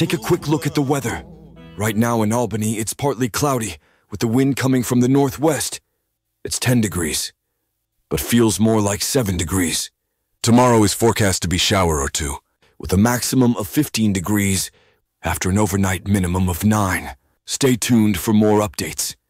Take a quick look at the weather. Right now in Albany, it's partly cloudy, with the wind coming from the northwest. It's 10 degrees, but feels more like 7 degrees. Tomorrow is forecast to be shower or two, with a maximum of 15 degrees after an overnight minimum of 9. Stay tuned for more updates.